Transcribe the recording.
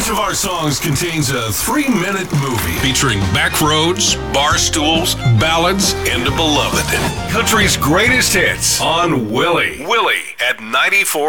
Each of our songs contains a 3-minute movie featuring backroads, bar stools, ballads, and a beloved. Country's greatest hits on Willie. Willie at 94.